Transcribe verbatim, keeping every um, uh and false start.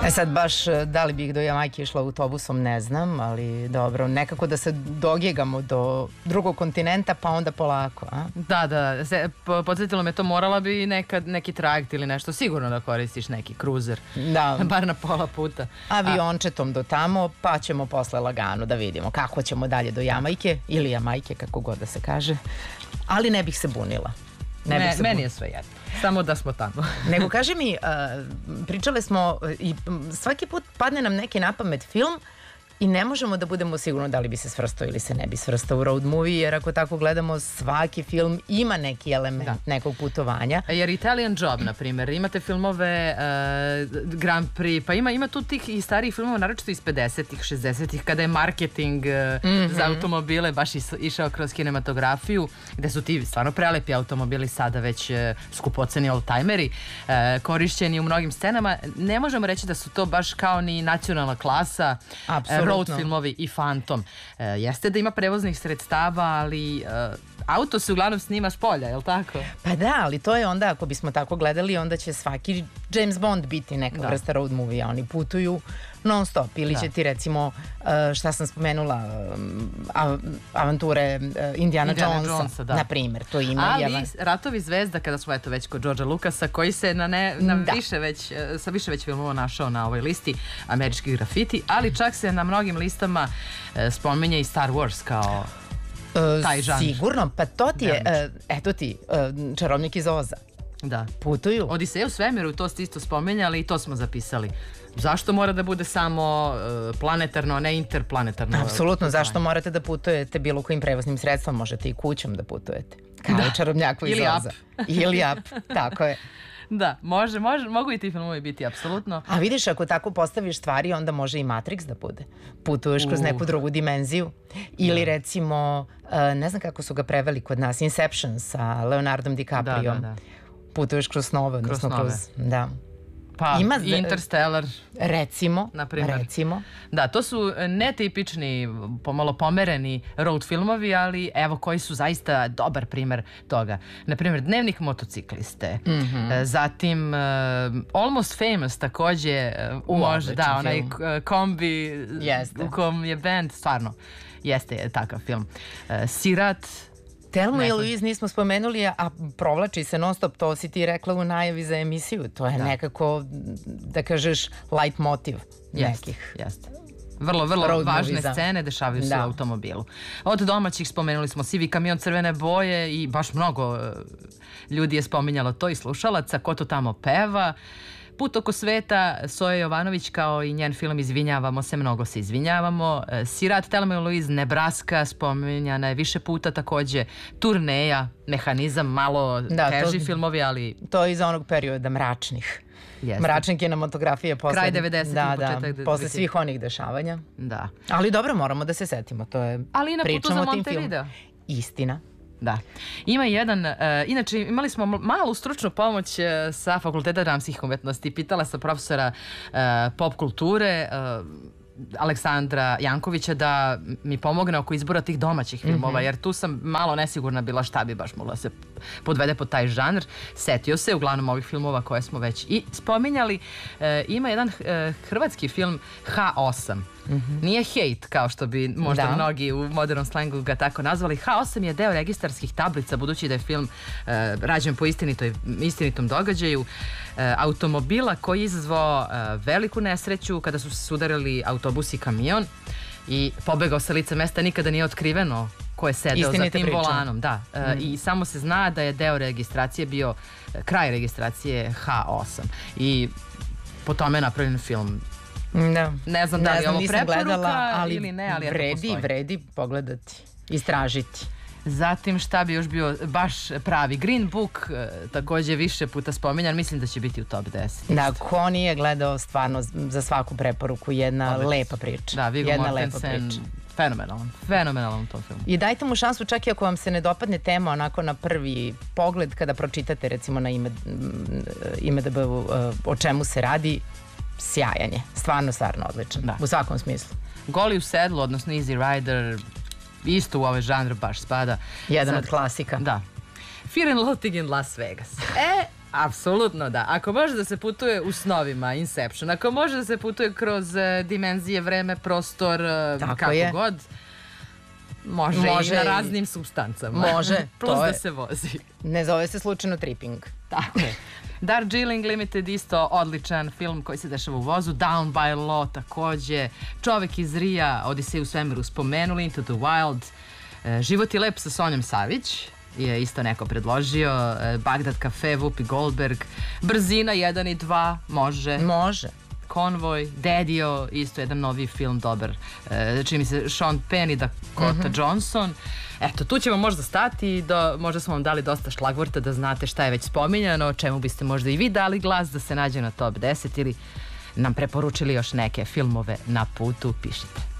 E sad baš da li bih do Jamajke išla autobusom ne znam, ali dobro, nekako da se dogegamo do drugog kontinenta pa onda polako, a? Da, da, se, po, podsjetilo me to, morala bi nekad neki trajekt ili nešto, sigurno da koristiš neki kruzer, da. Bar na pola puta. Aviončetom do tamo, pa ćemo posle lagano da vidimo kako ćemo dalje do Jamajke ili Jamajke, kako god da se kaže, ali ne bih se bunila. Ne bih se meni bunila. Je sve jedno. Samo da smo tamo. Nego kaži mi, uh, pričale smo i svaki put padne nam neki na pamet film i ne možemo da budemo sigurno da li bi se svrstao ili se ne bi svrstao u road movie, jer ako tako gledamo, svaki film ima neki element da. Nekog putovanja. Jer Italian Job, na primjer, imate filmove uh, Grand Prix, pa ima, ima tu tih i starijih filmova, naročito iz pedesetih, šezdesetih, kada je marketing uh, mm-hmm. za automobile baš is, išao kroz kinematografiju, gde su ti stvarno prelepi automobili, sada već uh, skupoceni oldtimeri, uh, korišćeni u mnogim scenama. Ne možemo reći da su to baš kao ni nacionalna klasa, apsolutno. Road filmovi i Phantom. E, jeste da ima prevoznih sredstava, ali e, auto se uglavnom snima s polja, je li tako? Pa da, ali to je onda, ako bismo tako gledali, onda će svaki James Bond biti neka da. Vrsta road movie, oni putuju non stop, ili da. Će ti recimo, šta sam spomenula, avanture Indiana, Indiana Jonesa, Jonesa da. Na primjer, to ima. Ali javan... Ratovi zvezda, kada smo eto već kod Georgea Lucasa, koji se na, ne, na više već, sa više već filmova našao na ovoj listi američkih grafiti, ali čak se na mnogim listama spominje i Star Wars kao taj žanr. Sigurno, pa to ti je, eto ti, Čarobnjak iz Oza. Da. Putuju. Odiseja u svemiru, to ste isto spomenjali i to smo zapisali. Zašto mora da bude samo uh, planetarno, a ne interplanetarno? Apsolutno, zašto morate da putujete bilo kojim prevoznim sredstvom, možete i kućom da putujete. Kao da. Čarobnjaku iz Oza. Ili ap, tako je. Da, može, može, mogu i ti filmovi biti, apsolutno. A vidiš, ako tako postaviš stvari, onda može i Matrix da bude. Putuješ kroz neku drugu dimenziju. Ili recimo, uh, ne znam kako su ga preveli kod nas, Inception sa Leonardom DiCaprijom. Da, da, da. Putuješ kroz snove, kroz odnosno snove. kroz, da. Pa, ima i Interstellar. Recimo, naprimjer. recimo. Da, to su netipični, pomalo pomereni road filmovi, ali evo koji su zaista dobar primer toga. Naprimjer, Dnevnik motocikliste. Mm-hmm. Zatim, uh, Almost Famous takođe, uh, može, da, onaj uh, kombi jeste. U kom je band, stvarno, jeste je takav film. Uh, Sirat, Telmu i Louise nismo spomenuli, a provlači se non stop, to si ti rekla u najavi za emisiju. To je da. Nekako, da kažeš, light motiv jest, nekih. Jeste. Vrlo, vrlo road važne movies, scene dešavaju se da. U automobilu. Od domaćih spomenuli smo Sivi kamion crvene boje i baš mnogo ljudi je spominjalo to i slušalaca, ko to tamo peva. Put oko sveta, Soja Jovanović kao i njen film Izvinjavamo se, mnogo se izvinjavamo. Sirat, Thelma i Louise, Nebraska, spominjana je više puta takođe. Turneja, Mehanizam, malo da, teži to, filmovi, ali... To je iz onog perioda mračnih. Jeste. Mračne kinematografije posle... Kraj devedesetih, da, početak... Da, posle svih onih dešavanja. Da. Ali dobro, moramo da se setimo, to je... Ali i na putu za Montevideo. Istina. Da. Ima jedan, uh, inače imali smo malu stručnu pomoć uh, sa Fakulteta dramskih umetnosti. Pitala sam profesora uh, pop kulture uh, Aleksandra Jankovića da mi pomogne oko izbora tih domaćih filmova, mm-hmm. jer tu sam malo nesigurna bila šta bi baš mogla se podvede pod taj žanr. Setio se uglavnom ovih filmova koje smo već i spominjali. E, ima jedan e, hrvatski film H osam. Mm-hmm. Nije hate kao što bi možda da. Mnogi u modernom slangu ga tako nazvali. H osam je deo registarskih tablica, budući da je film e, rađen po istinitoj, istinitom događaju e, automobila koji je izazvao e, veliku nesreću kada su se sudarili autobus i kamion i pobegao sa lica mesta, nikada nije otkriveno ko je sedeo Istinite za tim priča. Volanom. Da. Mm. E, I samo se zna da je deo registracije bio kraj registracije H osam i po tome je napravljen film. Da. Ne znam da li je ovo preporuka gledala, ali ili ne, ali vredi, vredi pogledati, istražiti. Zatim šta bi još bio baš pravi Green Book, takođe više puta spominjan, mislim da će biti u top deset. Da, ko nije gledao, stvarno za svaku preporuku jedna Dobre. Lepa priča. Da, Viggo jedna Mortensen, fenomenalan, fenomenalan u tom filmu. I dajte mu šansu čak i ako vam se ne dopadne tema onako na prvi pogled, kada pročitate recimo na ime, ime da bi o čemu se radi, sjajan je, stvarno, stvarno odličan, da. U svakom smislu. Goli u sedlu, odnosno Easy Rider, isto u ovaj žanr baš spada. Jedan Sad, od klasika. Da. Fear and Loathing in Las Vegas. E, Apsolutno da. Ako može da se putuje u snovima, Inception, ako može da se putuje kroz uh, dimenzije, vreme, prostor, uh, kako je. god, može, može i na raznim substancama. Može. Plus da je. se vozi. Ne zove se slučajno tripping. Tako je. Darjeeling Limited isto odličan film koji se dešava u vozu. Down by Law takođe. Čovek iz Rija, Odisej u svemiru spomenuli. Into the Wild. E, Život je lep sa Sonjom Savić je isto neko predložio. E, Bagdad Cafe, Whoopi Goldberg. Brzina jedan i dva, može. Može. Konvoj, Dedio, isto jedan novi film dobar. E, čini mi se Sean Penn i Dakota mm -hmm. Johnson. Eto, tu ćemo možda stati, do, možda smo vam dali dosta šlagvorta da znate šta je već spominjano, čemu biste možda i vi dali glas da se nađe na top deset ili nam preporučili još neke filmove na putu, pišite.